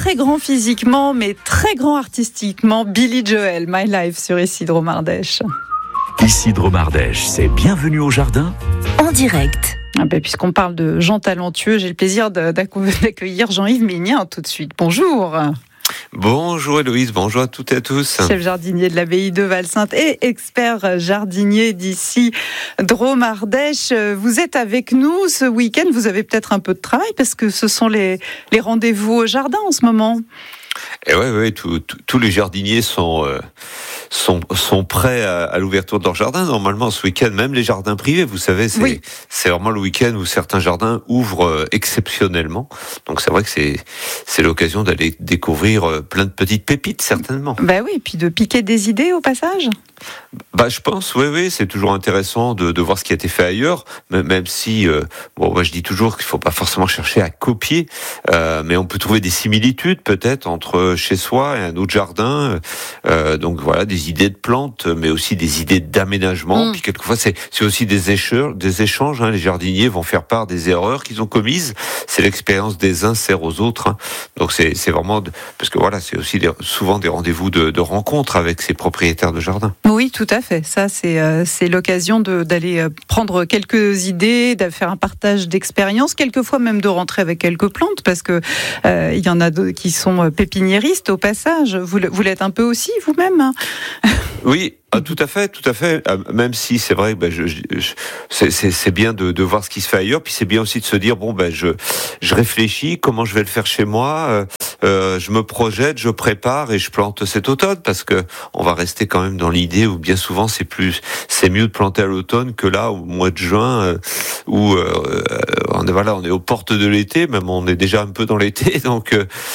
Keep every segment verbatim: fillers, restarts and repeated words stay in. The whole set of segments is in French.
très grand physiquement, mais très grand artistiquement. Billy Joel, My Life sur Ici Drôme Ardèche. Ici Drôme Ardèche, c'est Bienvenue au Jardin en direct. Ah ben, puisqu'on parle de gens talentueux, j'ai le plaisir d'accueillir Jean-Yves Ménien tout de suite. Bonjour. Bonjour Héloïse, bonjour à toutes et à tous. Chef jardinier de l'abbaye de Valsainte et expert jardinier d'ici Drôme Ardèche. Vous êtes avec nous ce week-end, vous avez peut-être un peu de travail parce que ce sont les, les rendez-vous au jardin en ce moment. Et ouais, ouais, tout, tout, tous les jardiniers sont, euh, sont, sont prêts à, à l'ouverture de leur jardin. Normalement, ce week-end, même les jardins privés, vous savez, c'est, oui. c'est vraiment le week-end où certains jardins ouvrent euh, exceptionnellement. Donc c'est vrai que c'est, c'est l'occasion d'aller découvrir euh, plein de petites pépites, certainement. Bah oui, et puis de piquer des idées au passage. Bah, je pense, oui, oui, c'est toujours intéressant de, de voir ce qui a été fait ailleurs, même si, euh, bon, moi je dis toujours qu'il faut pas forcément chercher à copier, euh, mais on peut trouver des similitudes peut-être entre chez soi et un autre jardin. Euh, donc voilà, des idées de plantes, mais aussi des idées d'aménagement. Mmh. Puis quelquefois, c'est, c'est aussi des échanges. Des échanges hein. Les jardiniers vont faire part des erreurs qu'ils ont commises. C'est l'expérience des uns sert aux autres. Hein. Donc c'est, c'est vraiment, de, parce que voilà, c'est aussi des, souvent des rendez-vous de, de rencontres avec ces propriétaires de jardin. Oui, tout à fait. Ça, c'est, euh, c'est l'occasion de, d'aller prendre quelques idées, de faire un partage d'expériences, quelquefois même de rentrer avec quelques plantes, parce que euh, il y en a d'autres qui sont pépiniéristes au passage. Vous, vous l'êtes un peu aussi vous-même hein. Oui. Ah, tout à fait, tout à fait. Euh, même si c'est vrai, ben, je, je, je, c'est, c'est, c'est bien de, de voir ce qui se fait ailleurs, puis c'est bien aussi de se dire bon ben je, je réfléchis comment je vais le faire chez moi. Euh, euh, je me projette, je prépare et je plante cet automne parce que on va rester quand même dans l'idée où bien souvent c'est plus, c'est mieux de planter à l'automne que là au mois de juin euh, où euh, on est voilà, on est aux portes de l'été, même on est déjà un peu dans l'été, donc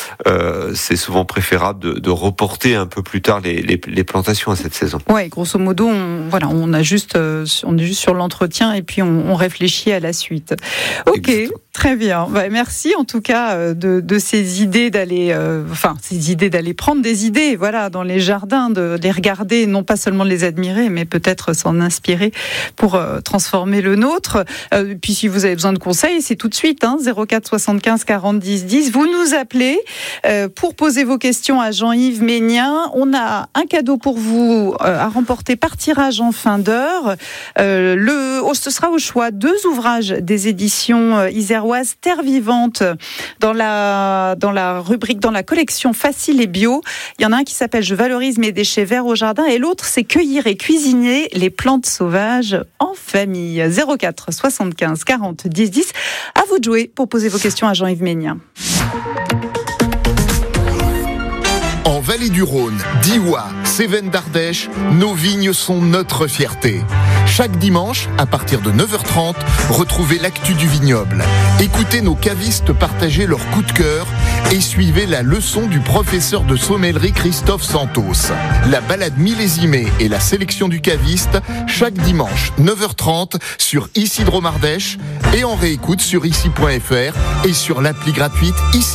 euh, c'est souvent préférable de, de reporter un peu plus tard les, les, les plantations à cette saison. Ouais. Grosso modo, on, voilà, on, a juste, euh, on est juste sur l'entretien et puis on, on réfléchit à la suite. Ok, exactement. Très bien. Bah, merci en tout cas euh, de, de ces idées d'aller, euh, enfin ces idées d'aller prendre des idées, voilà, dans les jardins, de les regarder, non pas seulement de les admirer, mais peut-être s'en inspirer pour euh, transformer le nôtre. Euh, puis si vous avez besoin de conseils, c'est tout de suite, hein, zéro quatre soixante-quinze quarante dix dix. Vous nous appelez euh, pour poser vos questions à Jean-Yves Ménien. On a un cadeau pour vous euh, à remporter par tirage en fin d'heure. Euh, le, oh, ce sera au choix deux ouvrages des éditions euh, iséroises Terre Vivante dans la, dans la rubrique, dans la collection Facile et Bio. Il y en a un qui s'appelle Je valorise mes déchets verts au jardin et l'autre c'est Cueillir et cuisiner les plantes sauvages en famille. zéro quatre soixante-quinze quarante dix dix. À vous de jouer pour poser vos questions à Jean-Yves Ménien. En Vallée du Rhône, Diois, Cévennes d'Ardèche, nos vignes sont notre fierté. Chaque dimanche, à partir de neuf heures trente, retrouvez l'actu du vignoble. Écoutez nos cavistes partager leurs coups de cœur et suivez la leçon du professeur de sommellerie Christophe Santos. La balade millésimée et la sélection du caviste, chaque dimanche, neuf heures trente, sur Ici Drôme Ardèche et en réécoute sur ici point f r et sur l'appli gratuite Ici.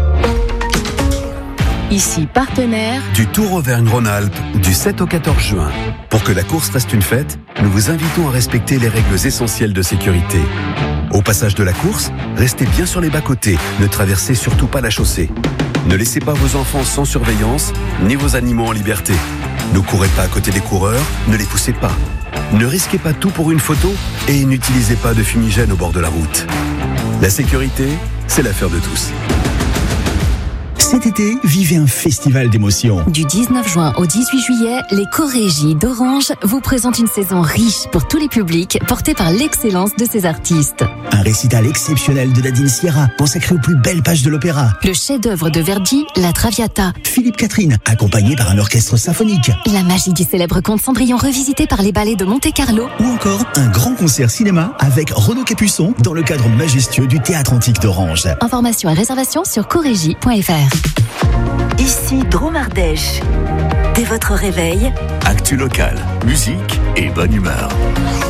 Ici, partenaire du Tour Auvergne-Rhône-Alpes du sept au quatorze juin. Pour que la course reste une fête, nous vous invitons à respecter les règles essentielles de sécurité. Au passage de la course, restez bien sur les bas-côtés, ne traversez surtout pas la chaussée. Ne laissez pas vos enfants sans surveillance, ni vos animaux en liberté. Ne courez pas à côté des coureurs, ne les poussez pas. Ne risquez pas tout pour une photo et n'utilisez pas de fumigène au bord de la route. La sécurité, c'est l'affaire de tous. Cet été, vivez un festival d'émotions. Du dix-neuf juin au dix-huit juillet, les Chorégies d'Orange vous présentent une saison riche pour tous les publics, portée par l'excellence de ces artistes. Un récital exceptionnel de Nadine Sierra, consacré aux plus belles pages de l'opéra. Le chef-d'œuvre de Verdi, La Traviata. Philippe Catherine, accompagné par un orchestre symphonique. La magie du célèbre conte Cendrillon revisité par les ballets de Monte-Carlo. Ou encore un grand concert cinéma avec Renaud Capuçon dans le cadre majestueux du Théâtre Antique d'Orange. Informations et réservations sur chorégie point f r. Ici Drôme Ardèche. Dès votre réveil, actu local, musique et bonne humeur.